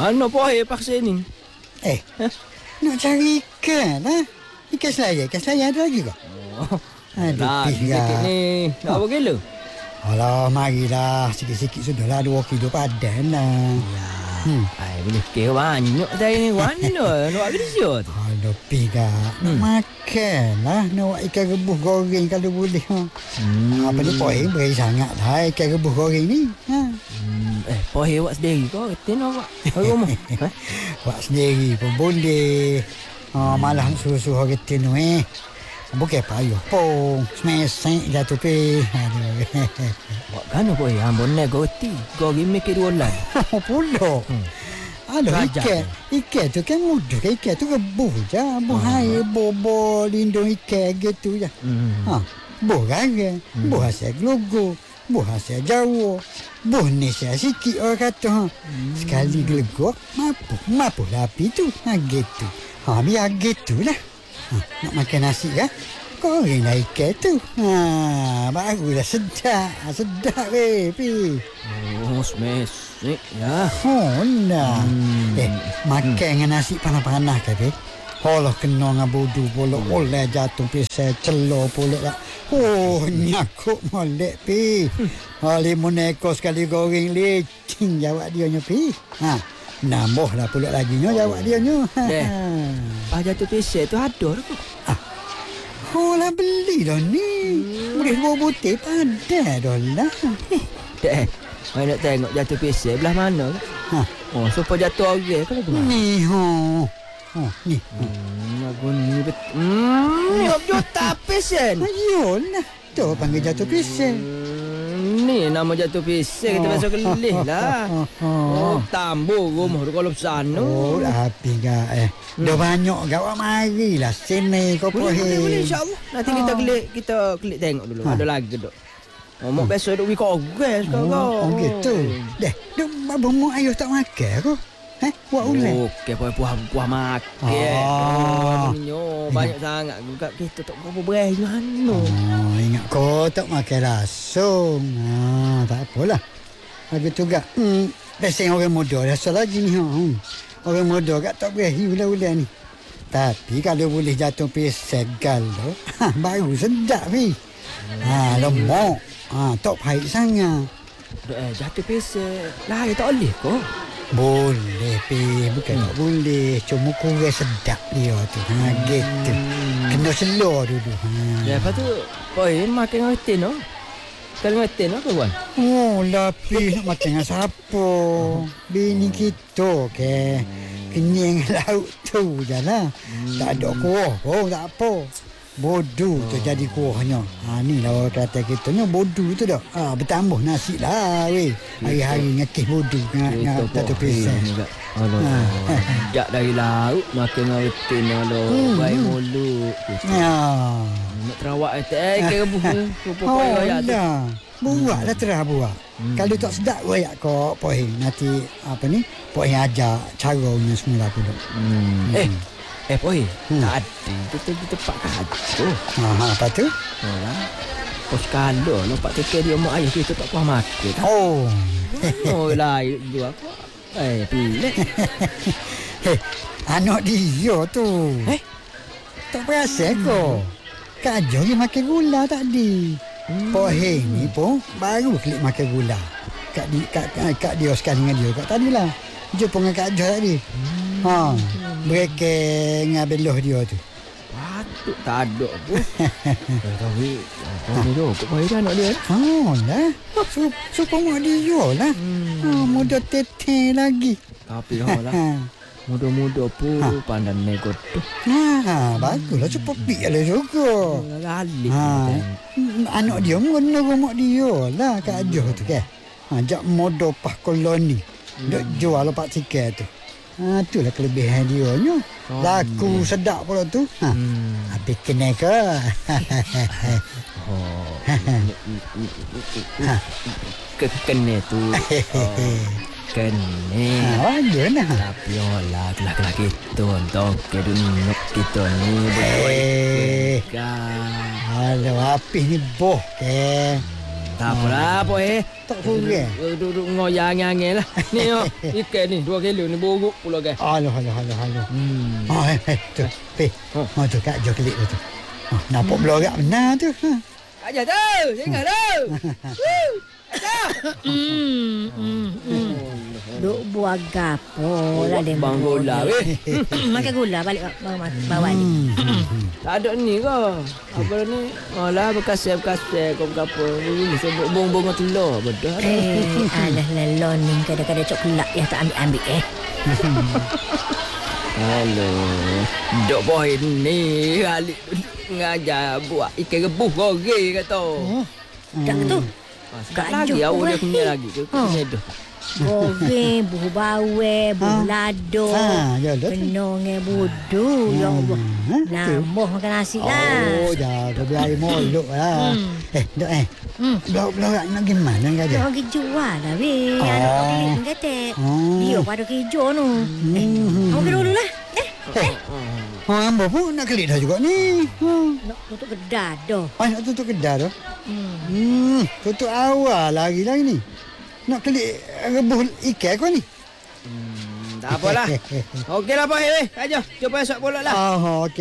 Mana Pohir paksa ni? Nak cari ikan lah. Ikan selaya ada lagi kau? Aduh, sikit ni. Nak apa gila? Alah, marilah. Sikit-sikit sudahlah 2 kilo padan lah. Boleh kira banyak saya ni. Mana? Nak kerja tu? Lebih kak. Nak makan lah. Nak buat ikan rebus goreng kalau boleh. Apa ni Pohir beri sangat lah ikan rebus goreng ni. Pohir buat sendiri kau? Kata nak buat rumah? Buat sendiri pun boleh. Malah nak suruh-suruh kata ni. Bukan payah pun. Semesek jatuh pi. Buat kan apa ya? Ambon naik goti. Kau gimik ke 2 bulan. Pulak. Alah, ikan tu kan mudah. Ikan tu rebus je. Buh air, bobo, lindung ikan gitu je. Buh garang. Buh hasil gelogo. Buh hasil Jawa. Buh ni saya sikit orang kata. Sekali gelegok, mapu api tu. Gitu. Biar gitu lah. Nak makan nasi kan? Gorenglah ikan tu. Barulah sedap. Sedap pi. Semesek ya. Nah. Makan dengan nasi panas-panas kan pi. Kalau kena dengan bodu pula. Oleh jatuh pisau celor pula lah. Nyakuk molek pi. Limun ekor sekali goreng licin jawab dia pi. Nambahlah pula lagi jawab dia Pak jatuh pisau tu ada ke? Lah beli dah ni. Boleh 2 butir padan dah lah. Saya nak tengok jatuh pisau belah mana ke? Supaya jatuh orang ke lagu mana? Ni ni. Lagu ni betul. Ni juta pisau ni. Ayolah. Tu panggil jatuh pisau. Ni nama jatuh pisau kita masuk kelih lah. Tambur rumah tu kalau sana. Api gak dah banyak gawak marilah sini kau Pohir. Boleh insya-Allah. Nanti kita klik tengok dulu. Ada lagi dok. Mak besok duk wiko gas kau. Gitu. Deh, abang ayah tak makan kau. Buat ulang. Okey, puah makan. Banyak sangat juga kita tak apa berai mana. Ingat kau tak makan langsung. Tak apalah. Lagi tu gak. Biasanya orang muda rasa lagi ni. Orang muda gak tak berai ulang-ulang ni. Tapi kalau boleh jatuh pisau galo, baru sedap ni. Lemak. Tak pahit sangat. Jatuh pisau lah tak boleh kau. Boleh pi, bukan tak boleh. Cuma kurang sedap dia tu. Gitu. Kena selor dulu. Lepas tu, Pohir makan ngetin no. Kalau ngetin no kawan. Lah pi nak makan dengan siapa? Bini kita ke. Kenyang laut tu je lah. Tak ada kuah pun tak apa. Bodu tu jadi kuahnya. Ni lah orang kata kita ni bodu tu dah. Bertambah nasi lah weh. Hari-hari ngakih bodu dengan jatuh pisau. Jak dari laut makan dengan rutin lo. Baik mulut. Nak terawak kira buah dah. Buatlah terah buat. Kalau tak sedap royak kau Pohir. Nanti apa ni? Pohir ajar caranya semula pula. Pohir, tak ada. Kita pak kacau. Apa tu? Kos kalau nampak teka dia mak ayah kita tak puas makan. Lain dua aku. Pilih. Anak dia tu. Tak perasan kau. Kak Jo makan gula tadi. Pohir ni pun baru klik makan gula. Kak dia sekali dengan dia kat tadi lah. Jumpa dengan Kak Jo tadi. Mereka ngabeloh dia tu. Patut tak ada pun. Tapi ni tu kok Pohir anak dia. Lah. Suka mak dia lah. Muda teteh lagi. Tapi lah. Muda-muda pun pandai nego tu. Baguslah cepat pikirlah juga. Galih. Anak dia guna rumah dia lah Kak Jo tu kan. Jak modo pas koloni. Duk jual pak tiket tu. Itulah kelebihan dia nya. Laku sedap pula tu. Habis kena ke? Kekene tu. Kene. Bagus nah. Tapi olah kelak kita untuk kedunuk kita ni Aduh, api ni boh ke. Tak apalah, apa Tak kurang. Duduk ngoyang angin lah. Ni ikan ni 2 kilo ni buruk pula kan. Alah. Tu. Tu Kak Jo kelik tu. Nampak belorak benar tu. Aja tu, jangan tu. Duk buat gapo lah dia. Bang gula weh. Makan gula balik bawa ni. Tak ada ni ke? Apa ni? Alah berkasih kau apa. Ini sebut bong-bong telur bedah. Alah lelon ni kadang-kadang coklat ya tak ambil. Halo. Dok boy ni alik ngajar buat ikan rebus goreng kata. Tak tu. Lagi awak dia punya lagi tu. Dah. Goreng, buah bawang, buah lado. Penong budu. Ya Allah. Nambah makan nasi lah. Oh, jaga biar molok lah. Dok Belorak nak gimana Kak Jo? Nak pergi jual lah weh. Anak klik ni kata. Dia pada kerja tu. Kamu pergi dulu lah. Hamba pun nak kelik dah juga ni. Nak tutup kedai dah. Nak tutup kedai dah? Tutup awal lagi ni. Nak kelik rebus ikan kau ni. Tak apalah. Okeylah Pak weh. Aja, cuba esok pulak lah. Okey.